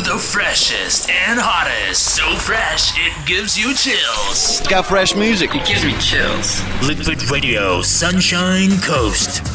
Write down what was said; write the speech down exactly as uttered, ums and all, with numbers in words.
the freshest and hottest. So fresh, it gives you chills. It's got fresh music. It gives me chills. Liquid Radio, Sunshine Coast.